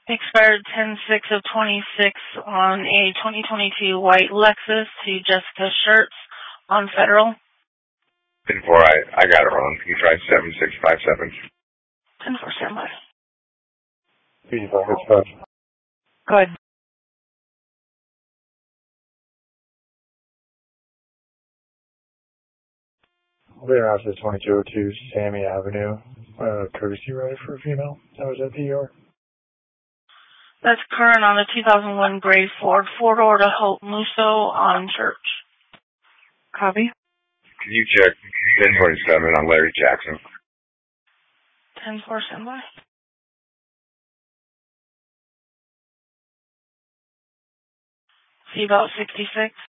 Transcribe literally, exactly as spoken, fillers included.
Expired ten six of twenty-six on a twenty twenty-two white Lexus to Jessica Schertz on Federal. ten four, I, I got it wrong. You tried seven six five seven. ten four, standby. three five five. Go ahead. We're after twenty-two oh two Sammy Avenue, uh, courtesy ride for a female. That was at P R. That's current on the two thousand one gray Ford, four-door to Hope Musso on Church. Copy. Can you check ten twenty-seven on Larry Jackson? ten four, standby. See about sixty-six.